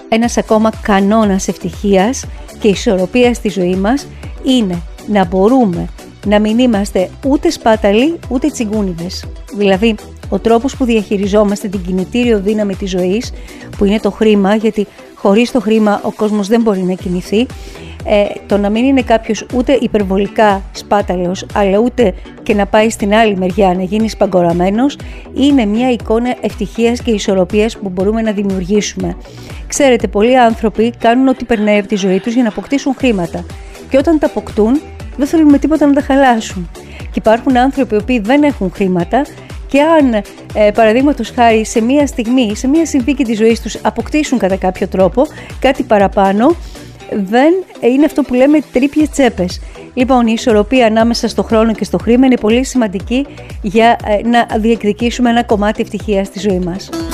Ένας ακόμα κανόνας ευτυχίας και ισορροπίας στη ζωή μας είναι να μπορούμε να μην είμαστε ούτε σπάταλοι ούτε τσιγκούνιδες. Δηλαδή, ο τρόπος που διαχειριζόμαστε την κινητήριο δύναμη της ζωής, που είναι το χρήμα, γιατί χωρίς το χρήμα ο κόσμος δεν μπορεί να κινηθεί, το να μην είναι κάποιος ούτε υπερβολικά σπάταλος, αλλά ούτε και να πάει στην άλλη μεριά να γίνει σπαγκοραμένος, είναι μια εικόνα ευτυχίας και ισορροπίας που μπορούμε να δημιουργήσουμε. Ξέρετε, πολλοί άνθρωποι κάνουν ό,τι περνάει από τη ζωή τους για να αποκτήσουν χρήματα. Και όταν τα αποκτούν, δεν θέλουν με τίποτα να τα χαλάσουν. Και υπάρχουν άνθρωποι οι οποίοι δεν έχουν χρήματα και αν, παραδείγματος χάρη, σε μια στιγμή, σε μια συνθήκη της ζωής τους αποκτήσουν κατά κάποιο τρόπο κάτι παραπάνω, δεν είναι αυτό που λέμε τρίπιες τσέπες. Λοιπόν, η ισορροπία ανάμεσα στο χρόνο και στο χρήμα είναι πολύ σημαντική για να διεκδικήσουμε ένα κομμάτι ευτυχίας στη ζωή μας.